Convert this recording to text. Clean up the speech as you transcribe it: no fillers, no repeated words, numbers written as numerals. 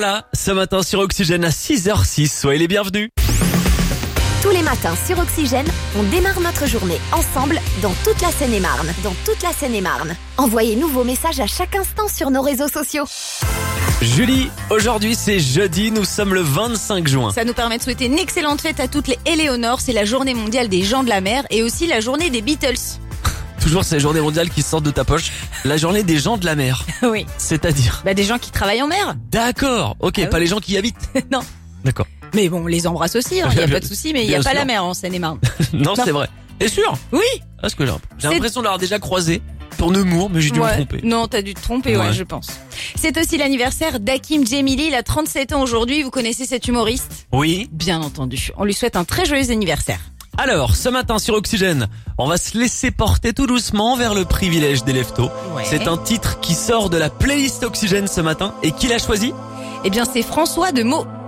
Là, ce matin sur Oxygène à 6h06, soyez les bienvenus. Tous les matins sur Oxygène, on démarre notre journée ensemble dans toute la Seine-et-Marne. Envoyez-nous vos messages à chaque instant sur nos réseaux sociaux. Julie, aujourd'hui c'est jeudi, nous sommes le 25 juin. Ça nous permet de souhaiter une excellente fête à toutes les Éléonores. C'est la journée mondiale des gens de la mer et aussi la journée des Beatles. Toujours ces journées mondiales qui sortent de ta poche. La journée des gens de la mer. Oui. C'est-à-dire? Des gens qui travaillent en mer. D'accord, ok, Ah oui. pas les gens qui y habitent. Non. D'accord. Mais bon, on les embrasse aussi, il n'y a pas de souci, mais il n'y a Bien pas sûr. la mer en Seine-et-Marne. Non, c'est vrai. T'es sûr? Oui. Parce que j'ai C'est- l'impression de l'avoir déjà croisé pour Nemours, mais j'ai dû me tromper. Non, t'as dû te tromper, Ouais. je pense. C'est aussi l'anniversaire d'Hakim Djemili, il a 37 ans aujourd'hui. Vous connaissez cet humoriste? Oui. Bien entendu. On lui souhaite un très joyeux anniversaire. Alors, ce matin sur Oxygène, on va se laisser porter tout doucement vers le privilège des leftos. Ouais. C'est un titre qui sort de la playlist Oxygène ce matin. Et qui l'a choisi? Eh bien, c'est François de Meaux.